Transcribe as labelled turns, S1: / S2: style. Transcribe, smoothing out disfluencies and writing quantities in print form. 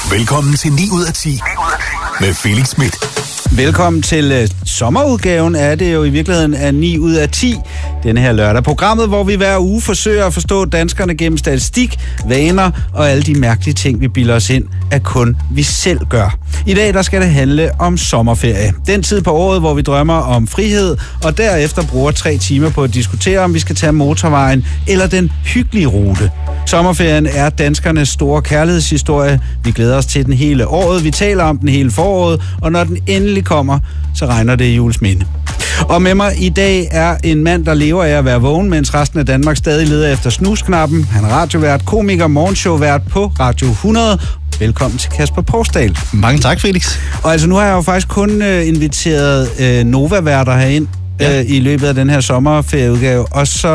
S1: Velkommen til 9 ud af 10 med Felix Smith.
S2: Velkommen til sommerudgaven er det jo i virkeligheden af 9 ud af 10 denne her lørdag. Programmet, hvor vi hver uge forsøger at forstå danskerne gennem statistik, vaner og alle de mærkelige ting, vi bilder os ind, at kun vi selv gør. I dag der skal det handle om sommerferie. Den tid på året, hvor vi drømmer om frihed, og derefter bruger 3 timer på at diskutere, om vi skal tage motorvejen eller den hyggelige rute. Sommerferien er danskernes store kærlighedshistorie. Vi glæder os til den hele året. Vi taler om den hele foråret, og når den endelig kommer, så regner det i Juelsminde. Og med mig i dag er en mand, der lever af at være vågen, mens resten af Danmark stadig leder efter snusknappen. Han er radiovært, komiker, morgenshowvært på Radio 100. Velkommen til Kasper Porsdal.
S3: Mange tak, Felix.
S2: Og altså nu har jeg jo faktisk kun inviteret Nova-værter herind i løbet af den her sommerferieudgave, og så